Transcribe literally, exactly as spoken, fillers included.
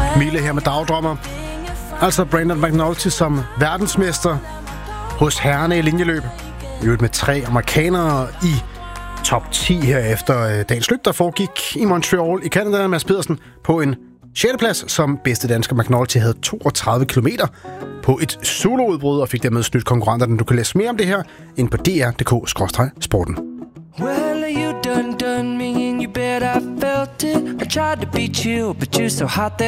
Mille her med Dagdrømmer. Altså Brandon McNulty som verdensmester hos herrerne i linjeløb. I øvrigt med tre amerikanere i top ti her efter dagens løb, der foregik i Montreal i Canada. Mads Pedersen på en sjette plads som bedste dansker. McNulty havde toogtredive kilometer på et soloudbrud og fik dermed snydt konkurrenterne. Du kan læse mere om det her ind på d r punktum d k skråstreg sporten. Well, you done done me and you bet I felt it. I tried to beat you, but you're so hot that